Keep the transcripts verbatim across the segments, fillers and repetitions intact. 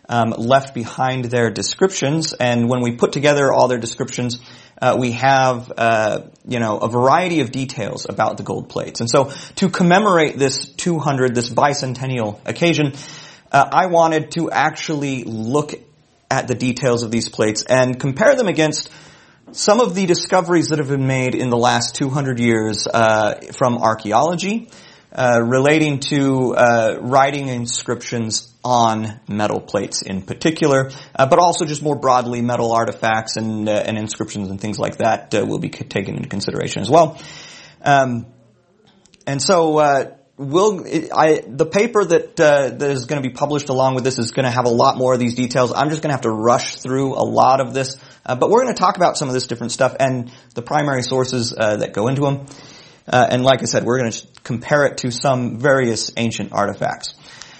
um, left behind their descriptions. And when we put together all their descriptions, uh, we have, uh, you know, a variety of details about the gold plates. And so to commemorate this two hundred, this bicentennial occasion, uh, I wanted to actually look at the details of these plates and compare them against some of the discoveries that have been made in the last two hundred years uh, from archaeology uh, relating to uh, writing inscriptions on metal plates in particular, uh, but also just more broadly metal artifacts and, uh, and inscriptions and things like that uh, will be taken into consideration as well. Um, and so uh, we'll, it, I, the paper that uh, that is going to be published along with this is going to have a lot more of these details. I'm just going to have to rush through a lot of this. Uh, but we're going to talk about some of this different stuff and the primary sources uh, that go into them. Uh, and like I said, we're going to compare it to some various ancient artifacts.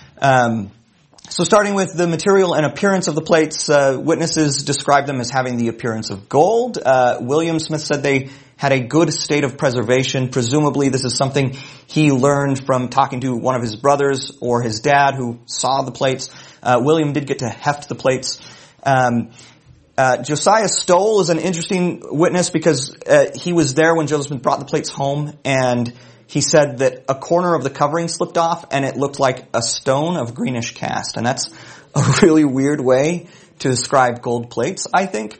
Um, so starting with the material and appearance of the plates, uh, witnesses describe them as having the appearance of gold. Uh, William Smith said they had a good state of preservation. Presumably this is something he learned from talking to one of his brothers or his dad who saw the plates. Uh, William did get to heft the plates. Um, Uh, Josiah Stoll is an interesting witness because uh, he was there when Joseph Smith brought the plates home, and he said that a corner of the covering slipped off and it looked like a stone of greenish cast. And that's a really weird way to describe gold plates, I think,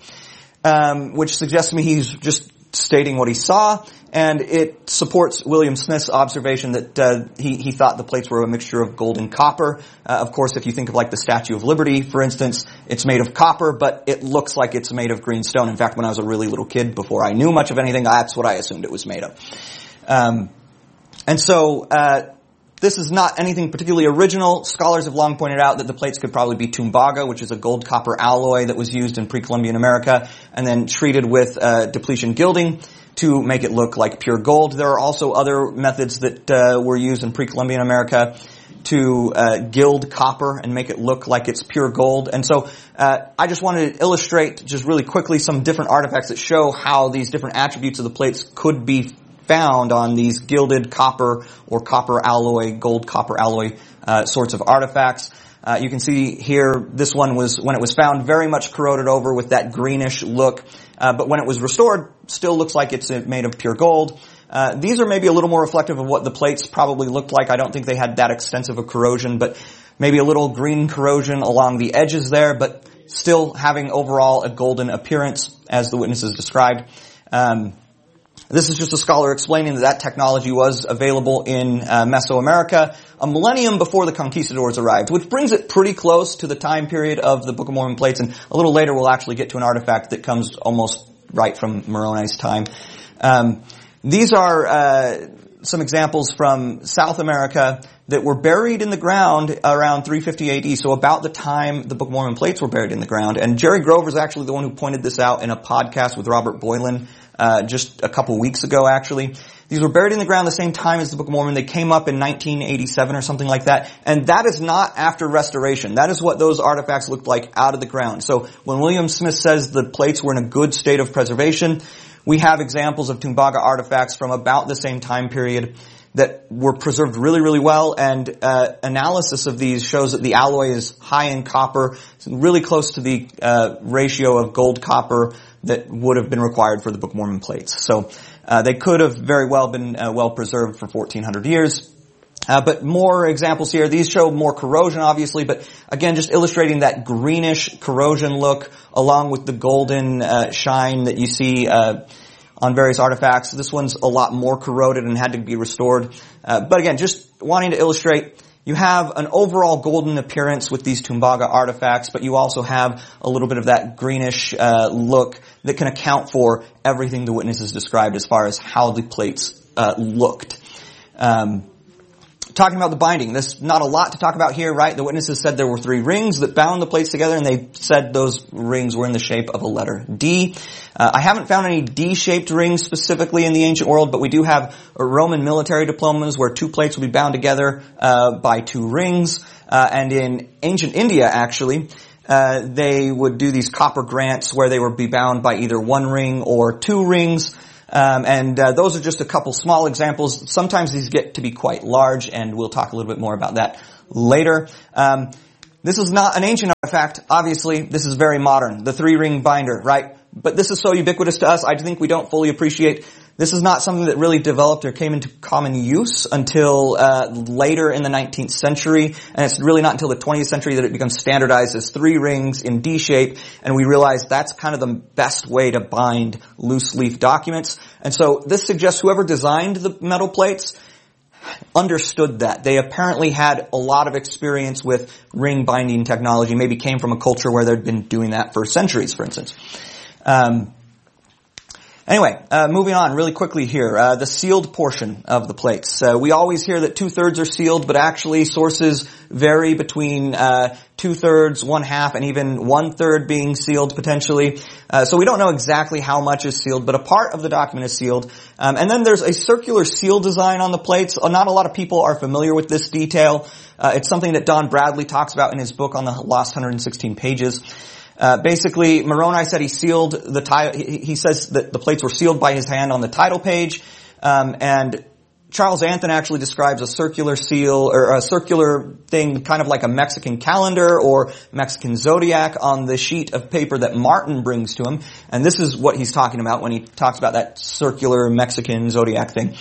um, which suggests to me he's just stating what he saw, and it supports William Smith's observation that uh, he, he thought the plates were a mixture of gold and copper. Uh, of course, if you think of like the Statue of Liberty, for instance, it's made of copper, but it looks like it's made of green stone. In fact, when I was a really little kid, before I knew much of anything, that's what I assumed it was made of. Um, and so uh this is not anything particularly original. Scholars have long pointed out that the plates could probably be tumbaga, which is a gold-copper alloy that was used in pre-Columbian America, and then treated with uh, depletion gilding to make it look like pure gold. There are also other methods that uh, were used in pre-Columbian America to uh, gild copper and make it look like it's pure gold. And so uh, I just wanted to illustrate just really quickly some different artifacts that show how these different attributes of the plates could be found on these gilded copper or copper alloy, gold copper alloy uh, sorts of artifacts. Uh, you can see here, this one was, when it was found, very much corroded over with that greenish look. Uh, but when it was restored, still looks like it's made of pure gold. Uh, these are maybe a little more reflective of what the plates probably looked like. I don't think they had that extensive a corrosion, but maybe a little green corrosion along the edges there, but still having overall a golden appearance, as the witnesses described. Um, This is just a scholar explaining that that technology was available in uh, Mesoamerica a millennium before the conquistadors arrived, which brings it pretty close to the time period of the Book of Mormon plates. And a little later we'll actually get to an artifact that comes almost right from Moroni's time. Um, these are uh, some examples from South America that were buried in the ground around three fifty A D, so about the time the Book of Mormon plates were buried in the ground. And Jerry Grover is actually the one who pointed this out in a podcast with Robert Boylan uh just a couple weeks ago, actually. These were buried in the ground the same time as the Book of Mormon. They came up in nineteen eighty-seven or something like that. And that is not after restoration. That is what those artifacts looked like out of the ground. So when William Smith says the plates were in a good state of preservation, we have examples of Tumbaga artifacts from about the same time period that were preserved really, really well, and uh analysis of these shows that the alloy is high in copper, really close to the uh ratio of gold-copper that would have been required for the Book of Mormon plates. So uh they could have very well been uh, well preserved for fourteen hundred years. Uh, but more examples here. These show more corrosion, obviously, but again, just illustrating that greenish corrosion look along with the golden uh shine that you see uh on various artifacts. This one's a lot more corroded and had to be restored. Uh, but again, just wanting to illustrate, you have an overall golden appearance with these Tumbaga artifacts, but you also have a little bit of that greenish uh, look that can account for everything the witnesses described as far as how the plates uh, looked. Um, Talking about the binding, there's not a lot to talk about here, right? The witnesses said there were three rings that bound the plates together, and they said those rings were in the shape of a letter D. Uh, I haven't found any D-shaped rings specifically in the ancient world, but we do have Roman military diplomas where two plates will be bound together uh, by two rings. Uh, and in ancient India, actually, uh, they would do these copper grants where they would be bound by either one ring or two rings. Um, and uh, those are just a couple small examples. Sometimes these get to be quite large, and we'll talk a little bit more about that later. Um, This is not an ancient artifact. Obviously, this is very modern. The three-ring binder, right? But this is so ubiquitous to us, I think we don't fully appreciate. This is not something that really developed or came into common use until uh, later in the nineteenth century. And it's really not until the twentieth century that it becomes standardized as three rings in D shape. And we realize that's kind of the best way to bind loose leaf documents. And so this suggests whoever designed the metal plates understood that. They apparently had a lot of experience with ring binding technology, maybe came from a culture where they'd been doing that for centuries, for instance. Um, anyway, uh, moving on really quickly here, uh, the sealed portion of the plates. Uh, we always hear that two-thirds are sealed, but actually sources vary between uh, two-thirds, one-half, and even one-third being sealed potentially. Uh, so we don't know exactly how much is sealed, but a part of the document is sealed. Um, and then there's a circular seal design on the plates. Uh, not a lot of people are familiar with this detail. Uh, it's something that Don Bradley talks about in his book on the last one hundred sixteen pages. Uh, basically, Moroni said he sealed the title, he, he says that the plates were sealed by his hand on the title page, um, and Charles Anthon actually describes a circular seal, or a circular thing, kind of like a Mexican calendar or Mexican zodiac on the sheet of paper that Martin brings to him, and this is what he's talking about when he talks about that circular Mexican zodiac thing.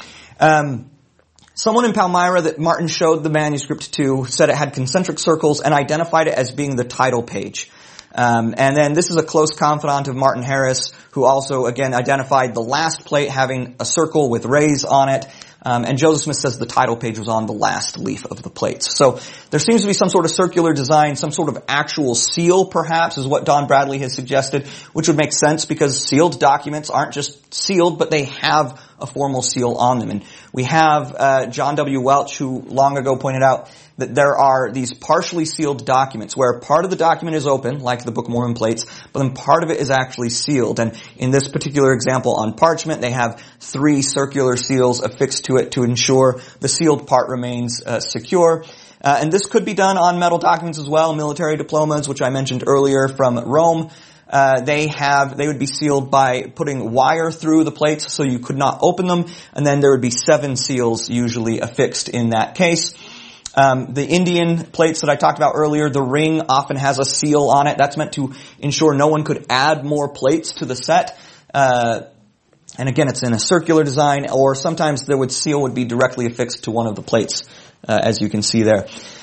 Um, Someone in Palmyra that Martin showed the manuscript to said it had concentric circles and identified it as being the title page. Um, and then this is a close confidant of Martin Harris, who also, again, identified the last plate having a circle with rays on it. Um, and Joseph Smith says the title page was on the last leaf of the plates. So there seems to be some sort of circular design, some sort of actual seal, perhaps, is what Don Bradley has suggested, which would make sense because sealed documents aren't just sealed, but they have a formal seal on them. And we have uh, John W. Welch, who long ago pointed out that there are these partially sealed documents where part of the document is open, like the Book of Mormon plates, but then part of it is actually sealed. And in this particular example on parchment, they have three circular seals affixed to it to ensure the sealed part remains uh, secure. Uh, and this could be done on metal documents as well, military diplomas, which I mentioned earlier from Rome. Uh, they have, they would be sealed by putting wire through the plates so you could not open them, and then there would be seven seals usually affixed in that case. Um, the Indian plates that I talked about earlier, the ring often has a seal on it. That's meant to ensure no one could add more plates to the set. Uh, and again, it's in a circular design, or sometimes the would seal would be directly affixed to one of the plates, uh, as you can see there.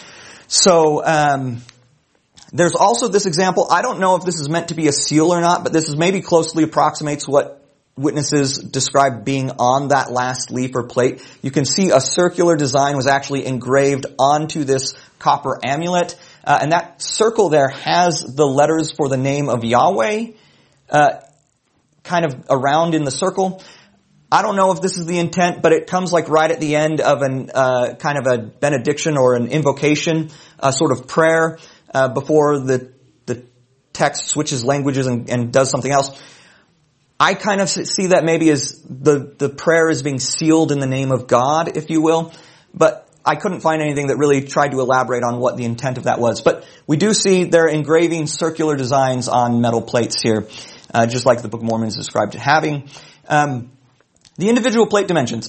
So, um, there's also this example. I don't know if this is meant to be a seal or not, but this is maybe closely approximates what witnesses described being on that last leaf or plate. You can see a circular design was actually engraved onto this copper amulet, uh, and that circle there has the letters for the name of Yahweh uh, kind of around in the circle. I don't know if this is the intent, but it comes like right at the end of an uh, kind of a benediction or an invocation, a sort of prayer uh, before the the text switches languages and, and does something else. I kind of see that maybe as the, the prayer is being sealed in the name of God, if you will, but I couldn't find anything that really tried to elaborate on what the intent of that was. But we do see they're engraving circular designs on metal plates here, uh, just like the Book of Mormon is described having. Um, the individual plate dimensions,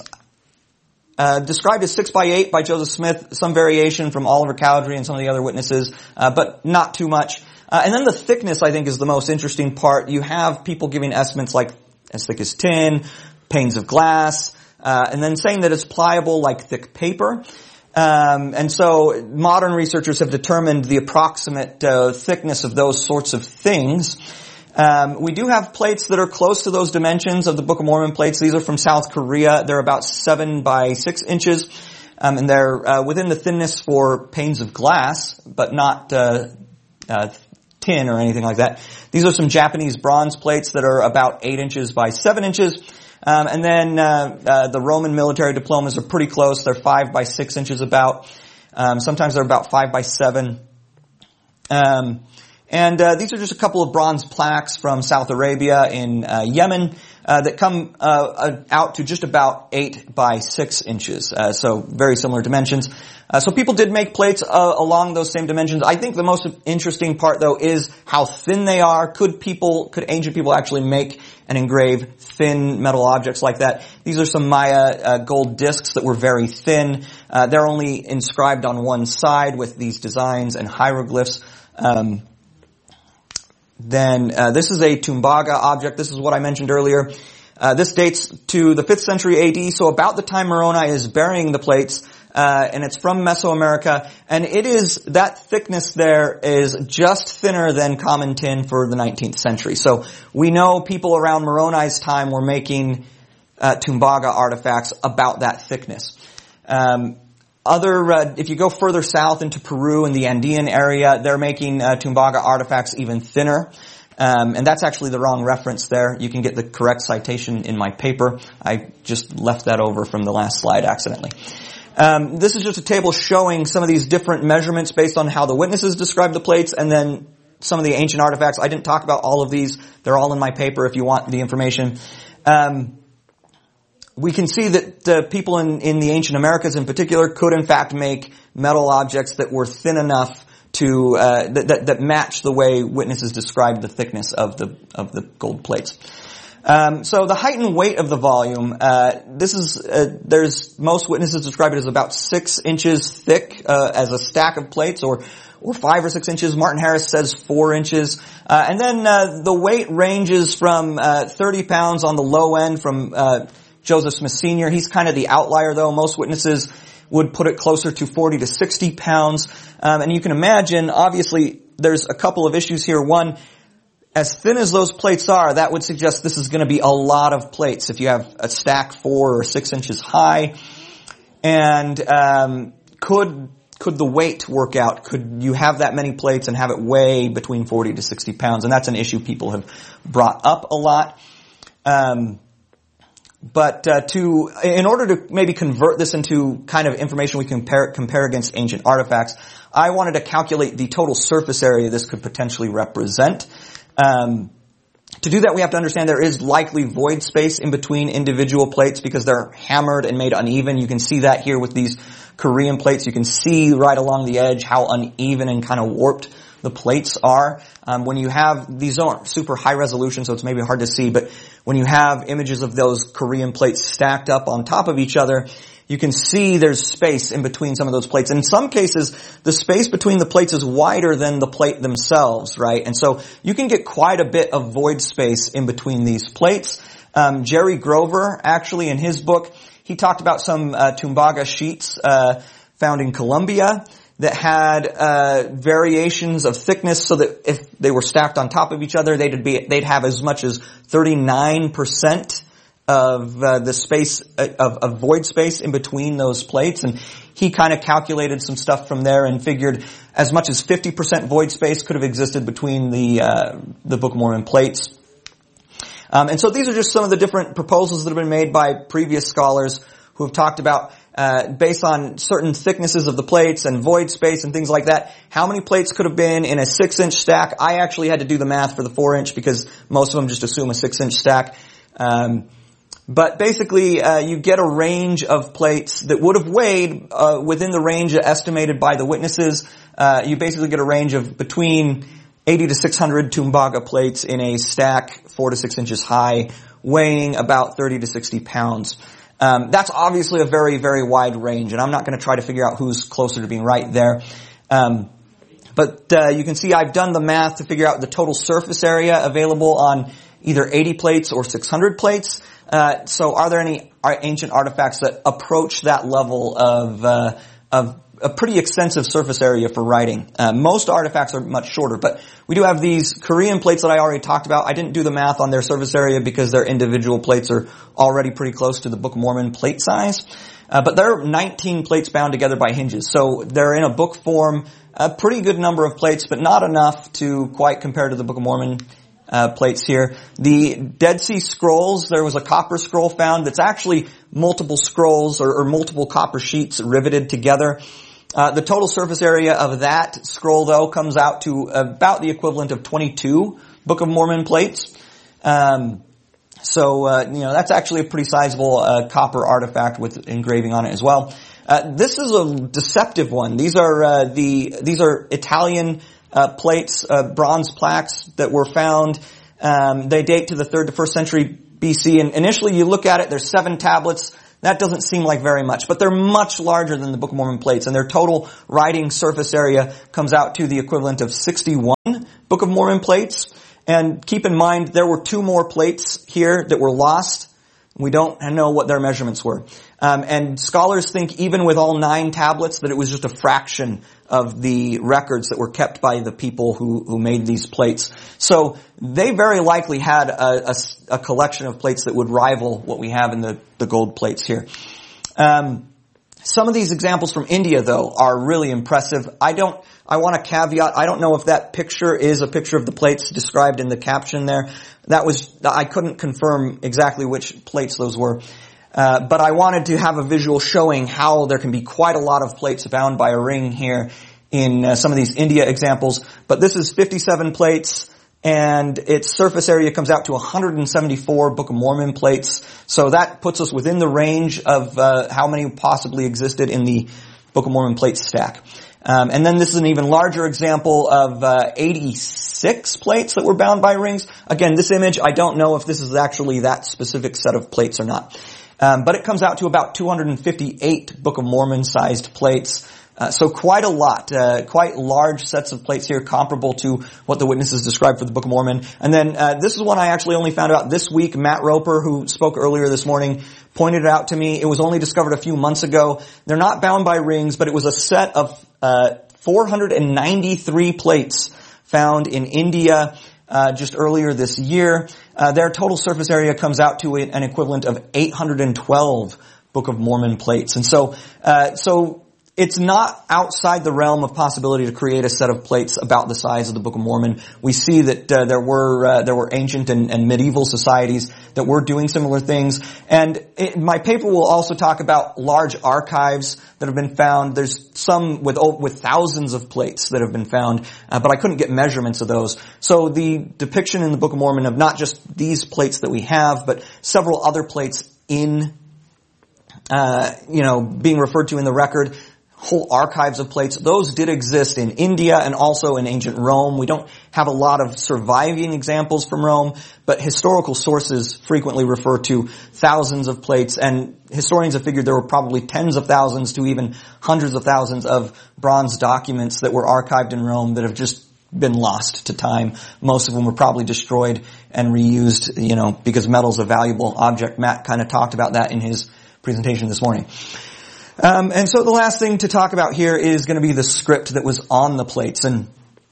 uh, described as six by eight by Joseph Smith, some variation from Oliver Cowdery and some of the other witnesses, uh, but not too much. Uh, and then the thickness, I think, is the most interesting part. You have people giving estimates like as thick as tin, panes of glass, uh, and then saying that it's pliable like thick paper. Um, and so modern researchers have determined the approximate uh, thickness of those sorts of things. Um, we do have plates that are close to those dimensions of the Book of Mormon plates. These are from South Korea. They're about seven by six inches, um, and they're uh, within the thinness for panes of glass, but not uh, uh tin or anything like that. These are some Japanese bronze plates that are about eight inches by seven inches. Um, and then uh, uh, the Roman military diplomas are pretty close. They're five by six inches about. Um, sometimes they're about five by seven. Um, And uh, these are just a couple of bronze plaques from South Arabia in uh, Yemen uh, that come uh, uh, out to just about eight by six inches. Uh, so very similar dimensions. Uh, so people did make plates uh, along those same dimensions. I think the most interesting part, though, is how thin they are. Could people, could ancient people actually make and engrave thin metal objects like that? These are some Maya uh, gold discs that were very thin. Uh, they're only inscribed on one side with these designs and hieroglyphs. Um, Then uh, this is a Tumbaga object. This is what I mentioned earlier. Uh, this dates to the fifth century A D, so about the time Moroni is burying the plates, uh, and it's from Mesoamerica. And it is, that thickness there is just thinner than common tin for the nineteenth century. So we know people around Moroni's time were making uh, Tumbaga artifacts about that thickness. Um, Other, uh, if you go further south into Peru and the Andean area, they're making uh, Tumbaga artifacts even thinner. Um, and that's actually the wrong reference there. You can get the correct citation in my paper. I just left that over from the last slide accidentally. Um, this is just a table showing some of these different measurements based on how the witnesses describe the plates, and then some of the ancient artifacts. I didn't talk about all of these. They're all in my paper if you want the information. Um, We can see that uh, people in, in the ancient Americas in particular could in fact make metal objects that were thin enough to, uh, that, that, that match the way witnesses described the thickness of the, of the gold plates. Um, so the height and weight of the volume, uh, this is, uh, there's, most witnesses describe it as about six inches thick, uh, as a stack of plates, or, or five or six inches. Martin Harris says four inches. Uh, and then, uh, the weight ranges from, uh, thirty pounds on the low end from, uh, Joseph Smith Senior He's kind of the outlier, though. Most witnesses would put it closer to forty to sixty pounds. Um, and you can imagine, obviously, there's a couple of issues here. One, as thin as those plates are, that would suggest this is going to be a lot of plates. If you have a stack four or six inches high, and um, could could the weight work out? Could you have that many plates and have it weigh between forty to sixty pounds? And that's an issue people have brought up a lot. Um, But uh, to, in order to maybe convert this into kind of information we can compare, compare against ancient artifacts, I wanted to calculate the total surface area this could potentially represent. Um, to do that, we have to understand there is likely void space in between individual plates because they're hammered and made uneven. You can see that here with these Korean plates. You can see right along the edge how uneven and kind of warped the plates are. Um, when you have, these aren't super high resolution, so it's maybe hard to see, but when you have images of those Korean plates stacked up on top of each other, you can see there's space in between some of those plates. In some cases, the space between the plates is wider than the plate themselves, right? And so you can get quite a bit of void space in between these plates. Um, Jerry Grover, actually, in his book, he talked about some uh, Tumbaga sheets uh, found in Colombia that had uh variations of thickness, so that if they were stacked on top of each other, they'd be they'd have as much as thirty-nine percent of uh, the space uh, of, of void space in between those plates. And he kind of calculated some stuff from there and figured as much as fifty percent void space could have existed between the uh the Book of Mormon plates. Um, and so these are just some of the different proposals that have been made by previous scholars who have talked about, uh, based on certain thicknesses of the plates and void space and things like that, how many plates could have been in a six inch stack. I actually had to do the math for the four inch because most of them just assume a six inch stack. Um, but basically, uh, you get a range of plates that would have weighed, uh, within the range estimated by the witnesses. Uh, you basically get a range of between eighty to six hundred Tumbaga plates in a stack, four to six inches high, weighing about thirty to sixty pounds. Um, that's obviously a very, very wide range, and I'm not going to try to figure out who's closer to being right there. Um, but uh, you can see I've done the math to figure out the total surface area available on either eighty plates or six hundred plates. Uh, so are there any ancient artifacts that approach that level of uh, of a pretty extensive surface area for writing? Uh, most artifacts are much shorter, but we do have these Korean plates that I already talked about. I didn't do the math on their surface area because their individual plates are already pretty close to the Book of Mormon plate size. Uh, but there are nineteen plates bound together by hinges, so they're in a book form, a pretty good number of plates, but not enough to quite compare to the Book of Mormon uh, plates here. The Dead Sea Scrolls, there was a copper scroll found that's actually multiple scrolls or, or multiple copper sheets riveted together. Uh, the total surface area of that scroll, though, comes out to about the equivalent of twenty-two Book of Mormon plates. Um, so, uh, you know, that's actually a pretty sizable uh, copper artifact with engraving on it as well. Uh, this is a deceptive one. These are uh, the these are Italian uh, plates, uh, bronze plaques that were found. Um, they date to the third to first century B C. And initially, you look at it, there's seven tablets. That doesn't seem like very much, but they're much larger than the Book of Mormon plates, and their total writing surface area comes out to the equivalent of sixty-one Book of Mormon plates. And keep in mind, there were two more plates here that were lost. We don't know what their measurements were. Um, and scholars think even with all nine tablets that it was just a fraction of the records that were kept by the people who, who made these plates. So they very likely had a, a, a collection of plates that would rival what we have in the, the gold plates here. Um, some of these examples from India, though, are really impressive. I don't, I want to caveat, I don't know if that picture is a picture of the plates described in the caption there. That was, I couldn't confirm exactly which plates those were. Uh, but I wanted to have a visual showing how there can be quite a lot of plates bound by a ring here in uh, some of these India examples. But this is fifty-seven plates, and its surface area comes out to one hundred seventy-four Book of Mormon plates. So that puts us within the range of uh, how many possibly existed in the Book of Mormon plate stack. Um, and then this is an even larger example of uh, eighty-six plates that were bound by rings. Again, this image, I don't know if this is actually that specific set of plates or not. Um, but it comes out to about two hundred fifty-eight Book of Mormon sized plates. Uh, so quite a lot, uh, quite large sets of plates here, comparable to what the witnesses described for the Book of Mormon. And then uh, this is one I actually only found out this week. Matt Roper, who spoke earlier this morning, pointed it out to me. It was only discovered a few months ago. They're not bound by rings, but it was a set of uh four hundred ninety-three plates found in India uh just earlier this year. Uh, their total surface area comes out to an equivalent of eight hundred twelve Book of Mormon plates. And so, uh, so it's not outside the realm of possibility to create a set of plates about the size of the Book of Mormon. We see that uh, there were uh, there were ancient and, and medieval societies that were doing similar things. And it, my paper will also talk about large archives that have been found. There's some with with thousands of plates that have been found, uh, but I couldn't get measurements of those. So the depiction in the Book of Mormon of not just these plates that we have, but several other plates in, uh, you know, being referred to in the record, whole archives of plates, those did exist in India and also in ancient Rome. We don't have a lot of surviving examples from Rome, but historical sources frequently refer to thousands of plates, and historians have figured there were probably tens of thousands to even hundreds of thousands of bronze documents that were archived in Rome that have just been lost to time. Most of them were probably destroyed and reused, you know, because metal's a valuable object. Matt kind of talked about that in his presentation this morning. Um, and so the last thing to talk about here is going to be the script that was on the plates. And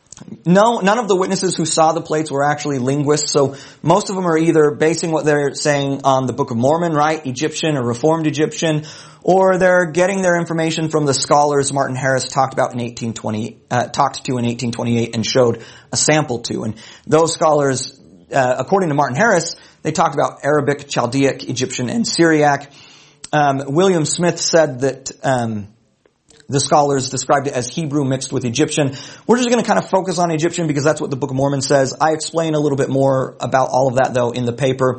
no, none of the witnesses who saw the plates were actually linguists, so most of them are either basing what they're saying on the Book of Mormon, right, Egyptian or Reformed Egyptian, or they're getting their information from the scholars Martin Harris talked about in eighteen twenty, uh, talked to in eighteen twenty-eight and showed a sample to. And those scholars, uh, according to Martin Harris, they talked about Arabic, Chaldaic, Egyptian, and Syriac. Um, William Smith said that um, the scholars described it as Hebrew mixed with Egyptian. We're just going to kind of focus on Egyptian because that's what the Book of Mormon says. I explain a little bit more about all of that, though, in the paper.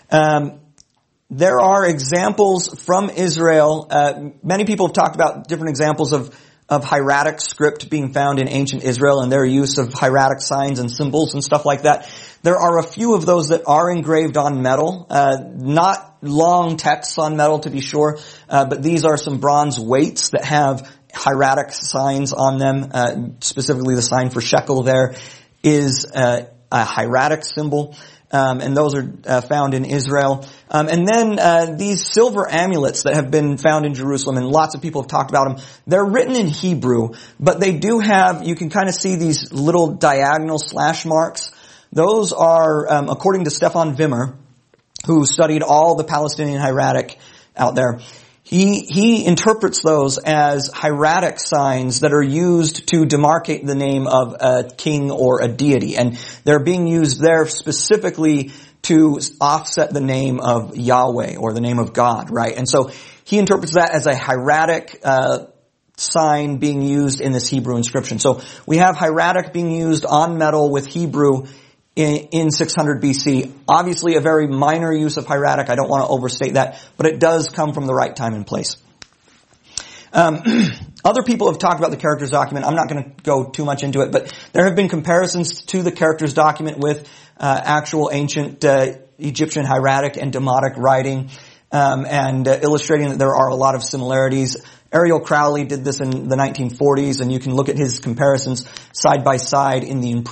Um, there are examples from Israel. Uh, many people have talked about different examples of of hieratic script being found in ancient Israel and their use of hieratic signs and symbols and stuff like that. There are a few of those that are engraved on metal, uh, not long texts on metal to be sure, uh, but these are some bronze weights that have hieratic signs on them. Uh, specifically the sign for shekel there is uh, a hieratic symbol. Um, and those are uh, found in Israel. Um, and then uh, these silver amulets that have been found in Jerusalem, and lots of people have talked about them, they're written in Hebrew, but they do have, you can kind of see these little diagonal slash marks. Those are, um, according to Stefan Wimmer, who studied all the Palestinian hieratic out there, He, he interprets those as hieratic signs that are used to demarcate the name of a king or a deity. And they're being used there specifically to offset the name of Yahweh or the name of God, right? And so he interprets that as a hieratic, uh, sign being used in this Hebrew inscription. So we have hieratic being used on metal with Hebrew in, in six hundred B C. Obviously a very minor use of hieratic. I don't want to overstate that, but it does come from the right time and place. Um, other people have talked about the characters document. I'm not going to go too much into it, but there have been comparisons to the characters document with uh, actual ancient uh, Egyptian hieratic and Demotic writing, um, and uh, illustrating that there are a lot of similarities. Ariel Crowley did this in the nineteen forties, and you can look at his comparisons side by side in the